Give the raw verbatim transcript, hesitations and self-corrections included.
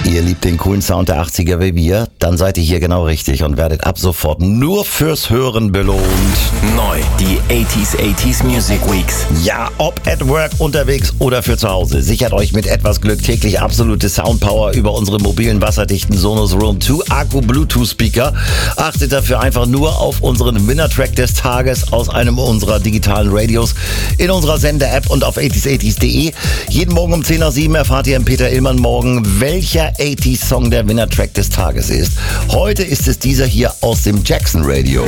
Ihr liebt den coolen Sound der achtziger wie wir? Dann seid ihr hier genau richtig und werdet ab sofort nur fürs Hören belohnt. Neu, die achtziger achtziger Music Weeks. Ja, ob at work, unterwegs oder für zu Hause. Sichert euch mit etwas Glück täglich absolute Soundpower über unsere mobilen wasserdichten Sonos Roam zwei Akku Bluetooth Speaker. Achtet dafür einfach nur auf unseren Winner-Track des Tages aus einem unserer digitalen Radios in unserer Sender-App und auf achtziger achtziger punkt de. Jeden Morgen um zehn nach sieben erfahrt ihr im Peter Illmann Morgen, welcher achtziger Song der Winner-Track des Tages ist. Heute ist es dieser hier aus dem Jackson Radio.